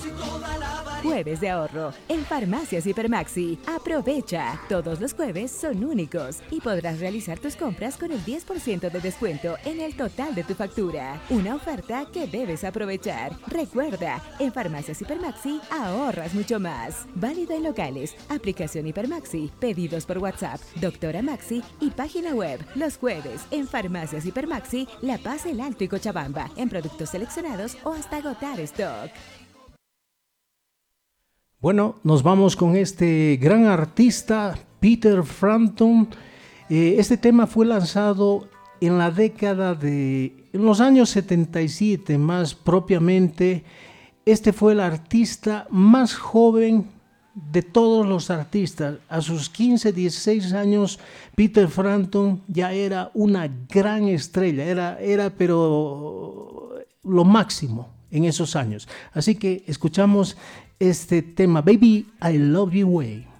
Jueves de ahorro en Farmacias Hipermaxi. Aprovecha. Todos los jueves son únicos y podrás realizar tus compras con el 10% de descuento en el total de tu factura. Una oferta que debes aprovechar. Recuerda, en Farmacias Hipermaxi ahorras mucho más. Válido en locales, aplicación Hipermaxi, pedidos por WhatsApp, Doctora Maxi y página web. Los jueves en Farmacias Hipermaxi, La Paz, El Alto y Cochabamba, en productos seleccionados o hasta agotar stock. Bueno, nos vamos con este gran artista, Peter Frampton. Este tema fue lanzado en la década en los años 77, más propiamente. Este fue el artista más joven de todos los artistas. A sus 15, 16 años, Peter Frampton ya era una gran estrella, era pero lo máximo en esos años. Así que escuchamos este tema, Baby, I Love You Way.